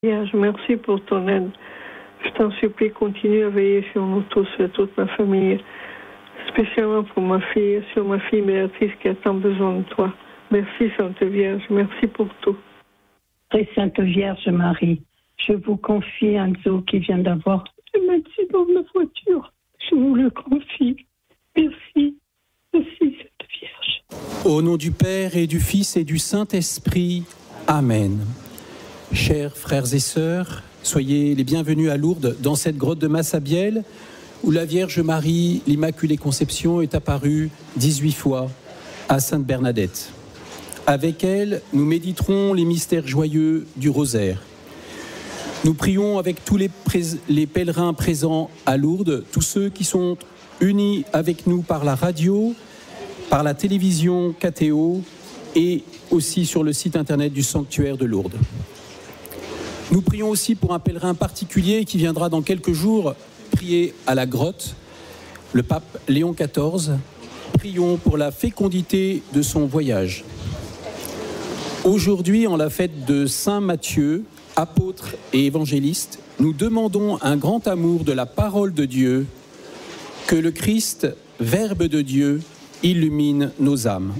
Vierge, merci pour ton aide. Je t'en supplie, continue à veiller sur nous tous et toute ma famille, spécialement pour ma fille, sur ma fille Béatrice qui a tant besoin de toi. Merci Sainte Vierge, merci pour tout. Très Sainte Vierge Marie, je vous confie Anzo qui vient d'avoir un accident de voiture. Je vous le confie. Merci, merci Sainte Vierge. Au nom du Père et du Fils et du Saint-Esprit, Amen. Chers frères et sœurs, soyez les bienvenus à Lourdes, dans cette grotte de Massabielle, où la Vierge Marie, l'Immaculée Conception, est apparue 18 fois à Sainte Bernadette. Avec elle, nous méditerons les mystères joyeux du rosaire. Nous prions avec tous les pèlerins présents à Lourdes, tous ceux qui sont unis avec nous par la radio, par la télévision KTO et aussi sur le site internet du sanctuaire de Lourdes. Nous prions aussi pour un pèlerin particulier qui viendra dans quelques jours prier à la grotte, le pape Léon XIV. Prions pour la fécondité de son voyage. Aujourd'hui, en la fête de Saint Matthieu, apôtre et évangéliste, nous demandons un grand amour de la parole de Dieu, que le Christ, Verbe de Dieu, illumine nos âmes.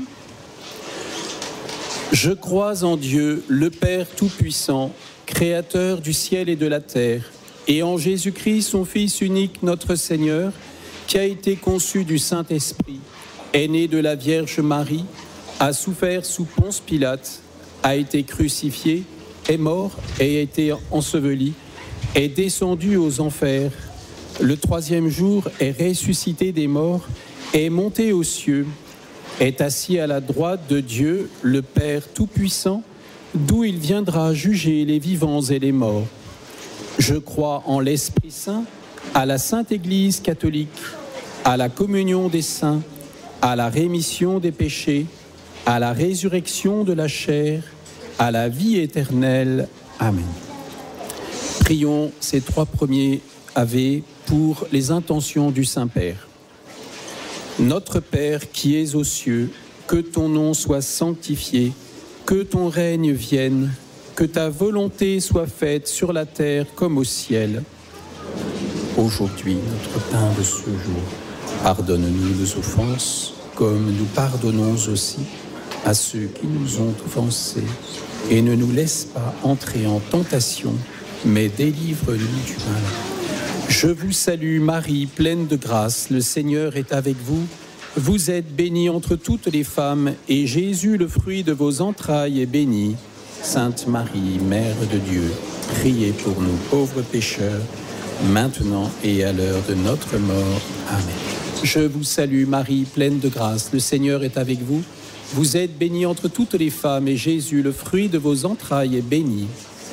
Je crois en Dieu, le Père Tout-Puissant, Créateur du ciel et de la terre, et en Jésus-Christ, son Fils unique, notre Seigneur, qui a été conçu du Saint-Esprit, est né de la Vierge Marie, a souffert sous Ponce Pilate, a été crucifié, est mort et a été enseveli, est descendu aux enfers. Le troisième jour est ressuscité des morts, est monté aux cieux, est assis à la droite de Dieu, le Père Tout-Puissant, d'où il viendra juger les vivants et les morts. Je crois en l'Esprit Saint, à la Sainte Église catholique, à la communion des saints, à la rémission des péchés, à la résurrection de la chair, à la vie éternelle. Amen. Prions ces 3 premiers Ave pour les intentions du Saint-Père. Notre Père qui es aux cieux, que ton nom soit sanctifié, que ton règne vienne, que ta volonté soit faite sur la terre comme au ciel. Aujourd'hui, notre pain de ce jour, pardonne-nous nos offenses, comme nous pardonnons aussi à ceux qui nous ont offensés. Et ne nous laisse pas entrer en tentation, mais délivre-nous du mal. Je vous salue Marie, pleine de grâce, le Seigneur est avec vous. Vous êtes bénie entre toutes les femmes, et Jésus, le fruit de vos entrailles, est béni. Sainte Marie, Mère de Dieu, priez pour nous pauvres pécheurs, maintenant et à l'heure de notre mort. Amen. Je vous salue Marie, pleine de grâce, le Seigneur est avec vous. Vous êtes bénie entre toutes les femmes, et Jésus, le fruit de vos entrailles, est béni.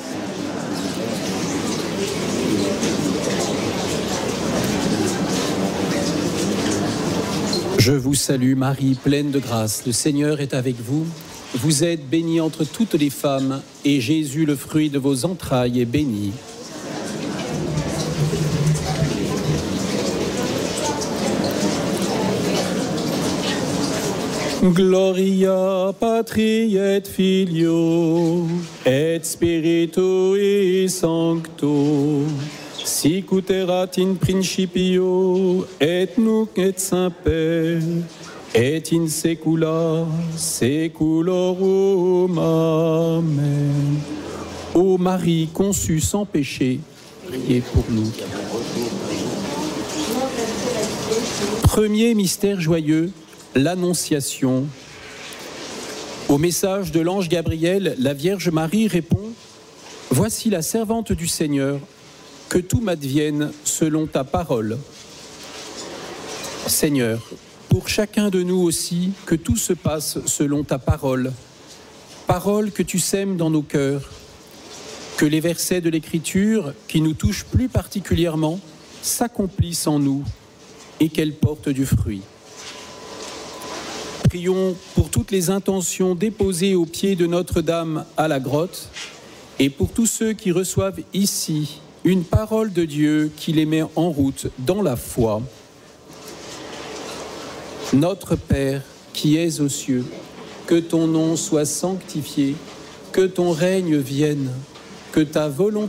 Je vous salue Marie, pleine de grâce, le Seigneur est avec vous. Vous êtes bénie entre toutes les femmes, et Jésus, le fruit de vos entrailles, est béni. Gloria Patri et Filio et Spiritui Sancto, sicut erat in principio et nunc et semper et in saecula saeculorum. Amen. Ô Marie conçue sans péché, priez pour nous. Premier mystère joyeux, l'Annonciation. Au message de l'ange Gabriel, la Vierge Marie répond : Voici la servante du Seigneur, que tout m'advienne selon ta parole. Seigneur, pour chacun de nous aussi, que tout se passe selon ta parole. Parole que tu sèmes dans nos cœurs. Que les versets de l'Écriture, qui nous touchent plus particulièrement, s'accomplissent en nous et qu'elles portent du fruit. Prions pour toutes les intentions déposées au pied de Notre-Dame à la grotte et pour tous ceux qui reçoivent ici une parole de Dieu qui les met en route dans la foi. Notre Père qui es aux cieux, que ton nom soit sanctifié, que ton règne vienne, que ta volonté